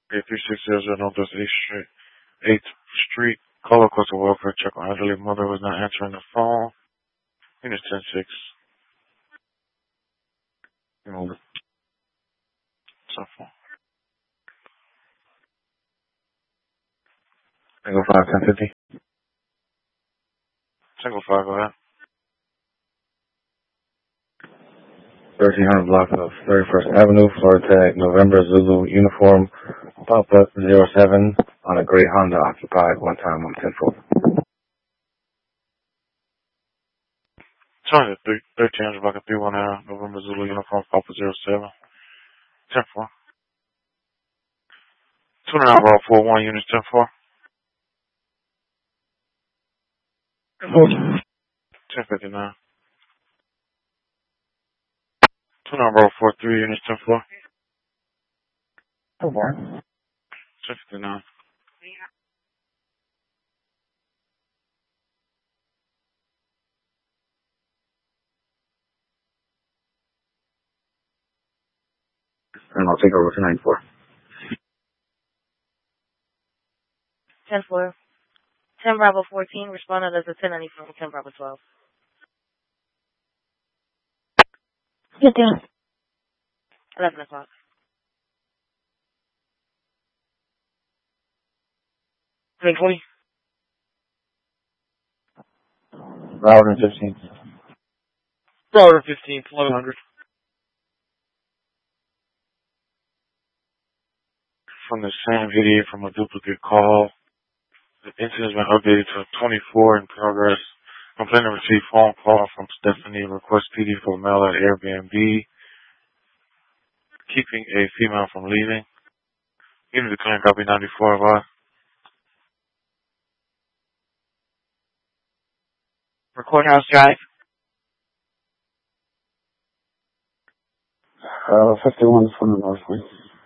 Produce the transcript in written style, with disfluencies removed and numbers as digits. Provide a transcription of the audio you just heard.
A3600 Northwest 8th Street. Call request a welfare check on elderly mother was not answering the phone. Unit 10-6. Move it. Cell phone. Tango 5, 1050. Tango 5, go ahead. 1300 block of 31st Avenue, Florida Tag, November, Zulu, uniform, Papa 07 on a gray Honda occupied, one time on 10-4. Sorry, 1300 block of 31 November, Zulu, uniform, Papa 07, 10-4. 29 Roll 41, units 10-4. 1059. 29 Roll 43, units 10-4. 1059. And I'll take over to 94. 10-4. 10 Bravo 14 responded as a 1094 from 10 Bravo 12. Good day. 11 o'clock. Ten 20. Broward 15. Broward 15, 1100. From the same video from a duplicate call. The incident has been updated to 24 in progress. Complainant received phone call from Stephanie. Request PD for mail at Airbnb. Keeping a female from leaving. Unit declaring copy 94 of us. Courthouse Drive. 51 from the north wing.